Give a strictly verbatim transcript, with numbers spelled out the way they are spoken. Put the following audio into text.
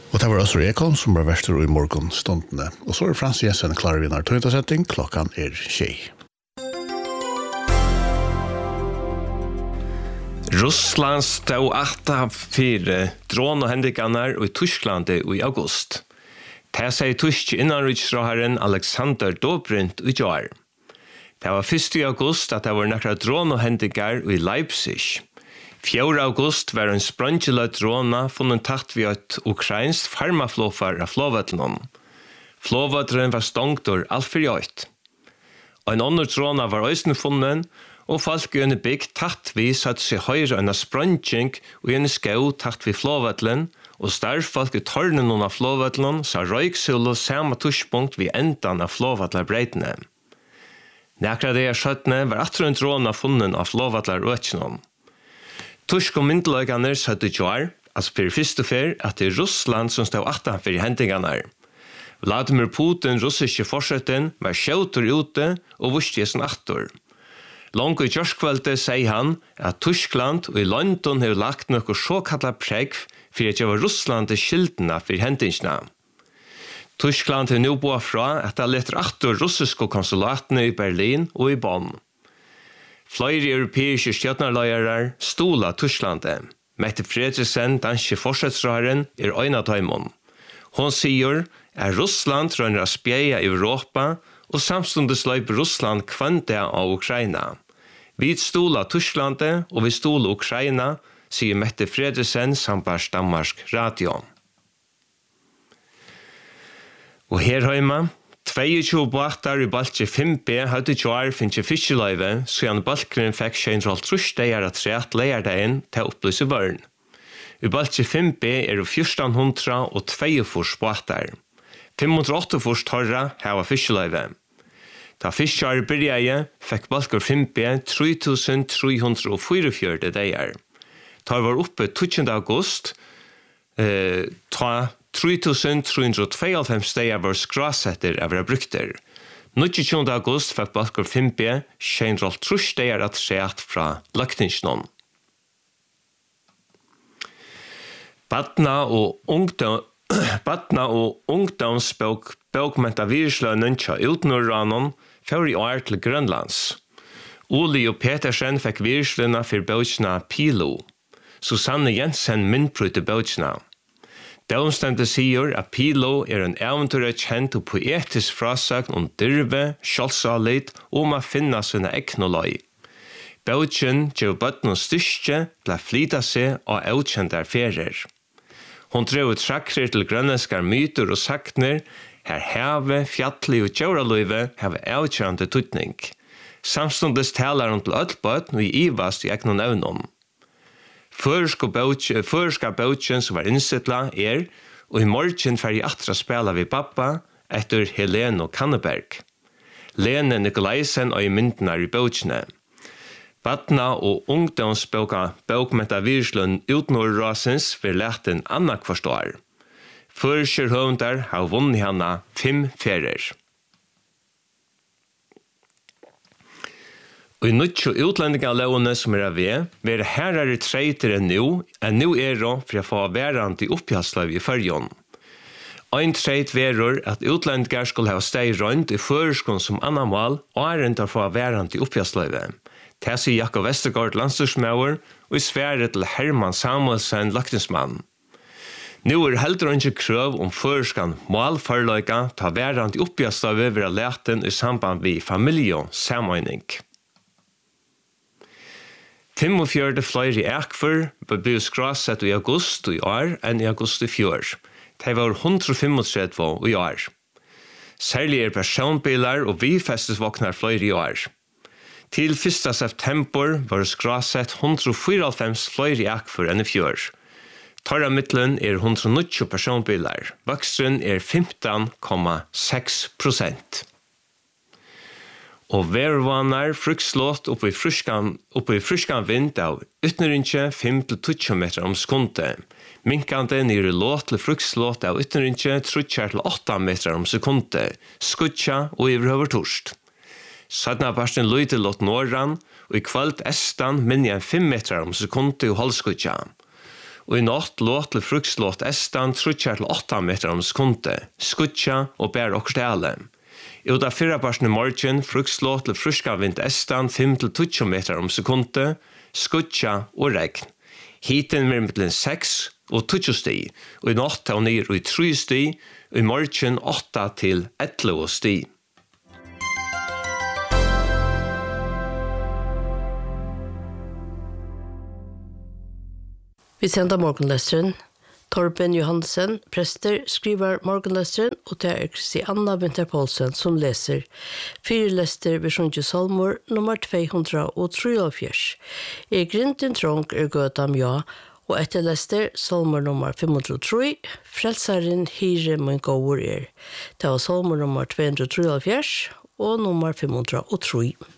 Og det var også Ekholm som var verster i morgenstundene. Og så er Frans Jensen klar vinner tøyntasetting. Klokkan er tjei. Russland stod åtta fire dron og hendikanar i Tyskland i august. Det sier tysk innanriksrådherren Alexander Dobrindt i jar. Det var første august at det var nekra dron og hendikar i Leipzig. fjärde august var en sprangjeløt drona funnet tatt ved et ukrainsk farmaflåfar av flåvetlen. Flåvetleren var stongt ur alt for jøyt. En annen drona var øysen funnet, og folk i en bygg tatt vi satt seg høyre enn spranging og en skau tatt vi flåvetlen, og starfolk i tørnen av flåvetlen sa røyksolo samme tushpunkt vi endan av flåvetlerbreitene. Nekra det er skjøttene var atre en drona funnet av flåvetlerøtjennom. Tysk og myndelagarna satte jar, altså for første fer, at det er Russland som stod atan for hendingarna. Vladimir Putin, russiske forsetten, var skjauter ute og vurstjesen atter. Langt i kjørskvalget sier han at Tyskland og i London har lagt noe såkallet preg for at det var Russland til skildene for hendingene. Tyskland har nå boet fra at det letter atter russiske konsulatene i Berlin og i Bonn. Flere europeiske stjøtnarløyere stola Tysklandet. Mette Frederiksen, danske forsvarsråderen, er en av dem. Hun sier at Russland rønner å spjeie i Europa, og samtidig løp Russland kvante av Ukraina. Vi stola Tysklandet, og vi stola Ukraina, sier Mette Frederiksen, sambars Danmarsk Radio. Og her hjemme, tjueto båtar i Baltje fem B hadde jar finnes fiskeløyve, så han Balkeren fikk kjønrolt trusdeger at treet leierdeien til opplyse vøren. I Baltje fem B er det fjorten hundre og tjueto båtar. fem hundre og åtte torra hava fiskeløyve. Da fiskjar byrjeie fikk Balker fem B tre tusen tre hundre og fyrtifire deier. Da var oppe tjuende august, eh, ta tre tusen tre hundre og tjueto steder var skrasetter av brukter. tjuende august fikk Balker fem B kjønrolt trusdeger at treet fra løkningsnån. Batna og ungdom Batna og ungdomsbok bokmenta virslønnen tja utenordrannon for i år til Grønlands. Oli og Petersen fikk virslønna for bøkna Pilo. Susanne Jensen myndprøyte bøkna. Det omstemte sier at Pilo er en eventyret kjent og poetisk frasøkn om dyrve, kjølsalit og om å finne sine eknolog. Bøkjen gjør bøtten og styrke til å flyta seg og avkjente ferier. Hon drev trakkrer til grønlandskar myter og sakner, her heve, fjalli og djauraløyve heve avkjørende tutning. Samstundes talar hon til ødelbøtt og i ivast i egnon evnon. Føreska bøtjen som var innsettla er, og i morgen fer i atra spela vi pappa etter Helene og Kanneberg. Lene Nikolaisen og i myndene i bøtjene. Batna og ungdomsboka bokmenta virslun utenordrasens vil lete en annan kvarstår. Førskjør høvndar har vunnet henne fem ferier. Og i nødtjo utlendingalåne som er av ved, vil herre treiter enn nå, enn nå er det for å få værende i oppgjørsløv i førjon. Ein treit verur at utlendingar skulle ha steg rundt i føreskånd som annan mål, og er enn til å få værende i oppgjørsløv. Det sier Jakob Vestergaard landstorsmauer og i svære til Herman Samuelsen laktingsmann. Nå er heller ikke krøv om føreskan målforløyga ta værende i oppgjørsløv ved leten i samband med familie og sammenheng. femogfjørt flere ekfer ble skrasett i august i år enn i august i fjør. Det var one hundred twenty-five i år. Særlig er personbiler og bifestesvåkner flere i år. Til første september var skrasett one hundred fyrtiofem flere ekfer enn i fjør. Tarra middelen er one hundred ninety personbiler. Vokstren er fifteen komma six prosent. Og værvanar frukslåt oppe i fruskan, oppe i fruskan vind av utenrynke fem til tjue meter om sekunde. Minkande nere låt til frukslåt av utenrynke trutjar til åtta meter om sekunde. Skutja og iverhøver torst. Sadna barsten løyte låt norran, og i kvalt estan minne en fem meter om sekunde og halvskutja. og i natt låt til frukslåt estan trutjar til åtta meter om sekunde, skutja og bær og stæle. Ut av fyrra parsen i morgen frukslåt til fruska vind estan fem til tjugo meter om sekunde, skutja og regn. Hiten med mellom seks og tjugo sti, og i natt og nir og i tre sti, og i morgen åtta til elleve sti. Vi sender morgenlesteren. Torben Johansen, prester, skriver morgenlesteren, og det er Kristianna Winter Poulsen som leser fire lester ved Sjønge Salmor nummer to hundre og treogfjørs. Er grinten trong er gøtam ja, og etter lester Salmor nummer fem hundre og tre, frelsaren hire min gåur er. Det var Salmor nummer to hundre og treogfjørs og nummer fem hundre og tre.